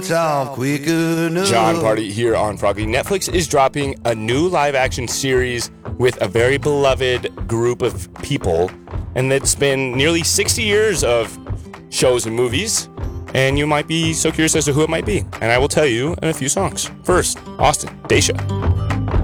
Talk quicker, no. John Party here on Froggy. Netflix is dropping a new live-action series with a very beloved group of people, and it's been nearly 60 years of shows and movies, and you might be so curious as to who it might be, and I will tell you in a few songs. First, Austin, Daisha.